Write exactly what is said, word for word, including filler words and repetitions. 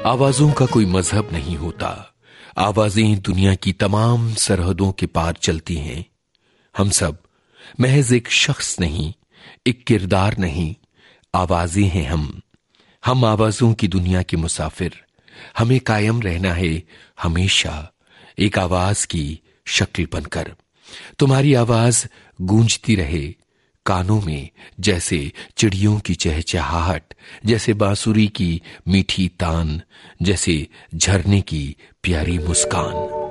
आवाजों का कोई मजहब नहीं होता। आवाजें दुनिया की तमाम सरहदों के पार चलती हैं। हम सब महज एक शख्स नहीं, एक किरदार नहीं, आवाजें हैं हम। हम आवाजों की दुनिया के मुसाफिर। हमें कायम रहना है हमेशा एक आवाज की शक्ल बनकर। तुम्हारी आवाज गूंजती रहे कानों में, जैसे चिड़ियों की चहचहाहट, जैसे बांसुरी की मीठी तान, जैसे झरने की प्यारी मुस्कान।